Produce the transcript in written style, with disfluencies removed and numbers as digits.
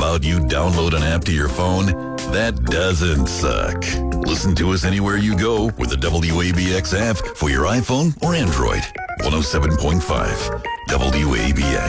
about you download an app to your phone? That doesn't suck. Listen to us anywhere you go with the WABX app for your iPhone or Android. 107.5 WABX.